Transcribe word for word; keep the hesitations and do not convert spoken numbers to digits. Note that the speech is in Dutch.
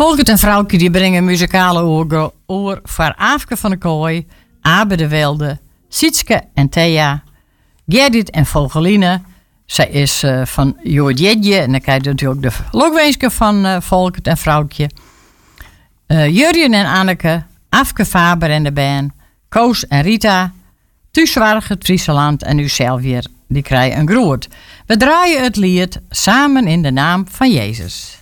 Volkert en Vrouwtje die brengen muzikale oor, oor voor Aafke van de Kooi, Abe de Wilde, Sietske en Thea, Gerrit en Vogeline. Zij is uh, van Jood Jedje en dan krijg je natuurlijk de lokwenske van uh, Volkert en Vrouwtje. Uh, Jurjen en Anneke, Afke Faber en de band, Koos en Rita, Thuiswarg het Friesland en u zelf weer, die krijgen een groet. We draaien het lied Samen in de naam van Jezus.